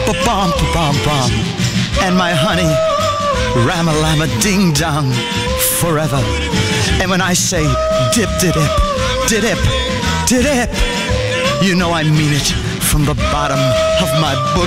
ba-bum, ba-bum, bum. And my honey, ram-a-lam-a ding-dong, forever. And when I say dip-de-dip, dip, dip, you know I mean it from the bottom of my book.